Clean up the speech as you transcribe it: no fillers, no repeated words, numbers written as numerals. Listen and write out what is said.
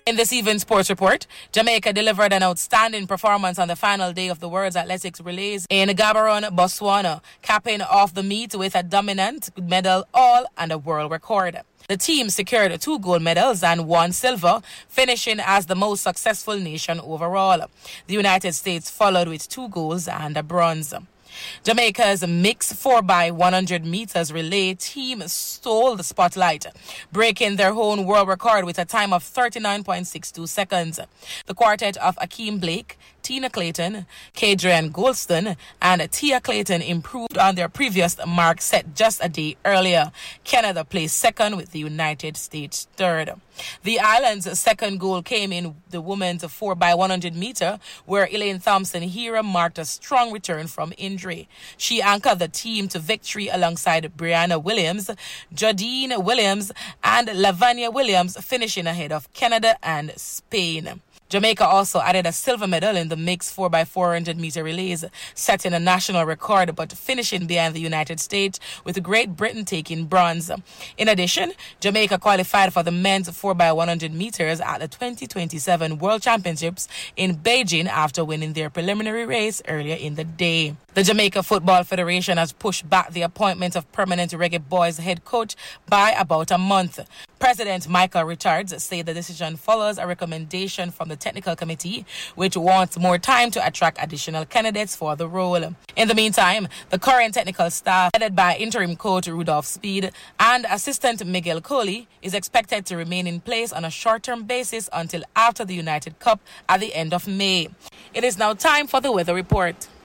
In this evening sports report, Jamaica delivered an outstanding performance on the final day of the World's Athletics Relays in Gaborone, Botswana, capping off the meet with a dominant medal all and a world record. The team secured 2 gold medals and 1 silver, finishing as the most successful nation overall. The United States followed with 2 golds and a bronze. Jamaica's mixed 4x100 meters relay team stole the spotlight, breaking their own world record with a time of 39.62 seconds. The quartet of Akeem Blake, Tina Clayton, Kadrian Goldston, and Tia Clayton improved on their previous mark set just a day earlier. Canada placed second with the United States third. The island's second goal came in the women's 4x100 meter, where Elaine Thompson-Hera marked a strong return from injury. She anchored the team to victory alongside Brianna Williams, Jodine Williams, and Lavanya Williams, finishing ahead of Canada and Spain. Jamaica also added a silver medal in the mixed 4x400 meter relays, setting a national record but finishing behind the United States, with Great Britain taking bronze. In addition, Jamaica qualified for the men's 4x100 meters at the 2027 World Championships in Beijing after winning their preliminary race earlier in the day. The Jamaica Football Federation has pushed back the appointment of permanent Reggae Boys head coach by about a month. President Michael Richards said the decision follows a recommendation from the technical committee, which wants more time to attract additional candidates for the role. In the meantime, the current technical staff, headed by interim coach Rudolph Speed and assistant Miguel Coley, is expected to remain in place on a short-term basis until after the United Cup at the end of May. It is now time for the weather report.